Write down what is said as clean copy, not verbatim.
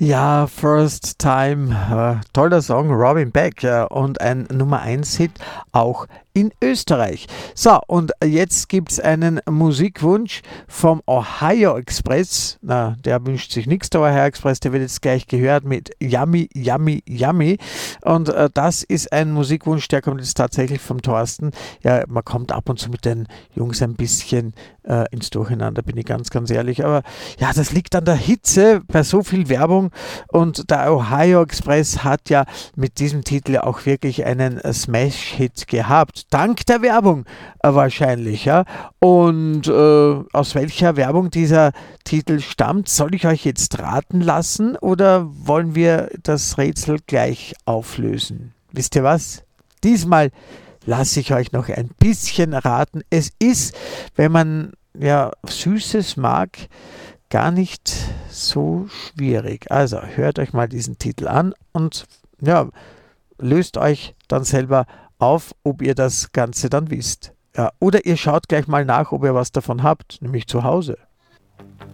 Ja, First Time, toller Song, Robin Beck und ein Nummer 1 Hit auch in Österreich. So, und jetzt gibt es einen Musikwunsch vom Ohio Express. Na, der wünscht sich nichts, der Ohio Express, der wird jetzt gleich gehört mit Yummy, Yummy, Yummy. Und das ist ein Musikwunsch, der kommt jetzt tatsächlich vom Thorsten. Ja, man kommt ab und zu mit den Jungs ein bisschen ins Durcheinander, bin ich ganz, ganz ehrlich. Aber ja, das liegt an der Hitze bei so viel Werbung. Und der Ohio Express hat ja mit diesem Titel ja auch wirklich einen Smash-Hit gehabt. Dank der Werbung wahrscheinlich, ja. Und aus welcher Werbung dieser Titel stammt, soll ich euch jetzt raten lassen oder wollen wir das Rätsel gleich auflösen? Wisst ihr was? Diesmal lasse ich euch noch ein bisschen raten. Es ist, wenn man ja Süßes mag, gar nicht so schwierig. Also hört euch mal diesen Titel an und ja, löst euch dann selber auf, ob ihr das Ganze dann wisst. Ja, oder ihr schaut gleich mal nach, ob ihr was davon habt, nämlich zu Hause.